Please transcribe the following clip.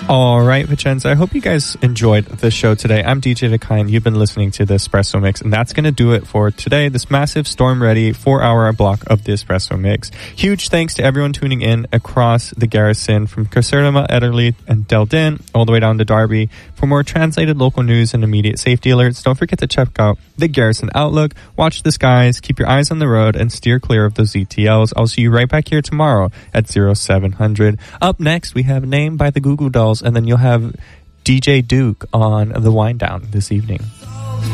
All right, Vicenza, I hope you guys enjoyed the show today. I'm DJ Dakine. You've been listening to the Espresso Mix, and that's going to do it for today, this massive storm-ready 4-hour block of the Espresso Mix. Huge thanks to everyone tuning in across the garrison, from Casertama, Etterley, and Deldin, all the way down to Derby. For more translated local news and immediate safety alerts, don't forget to check out the Garrison Outlook, watch the skies, keep your eyes on the road, and steer clear of those ETLs. I'll see you right back here tomorrow at 0700. Up next, we have Name by the Goo Goo Dolls, and then you'll have DJ Duke on the Wind Down this evening.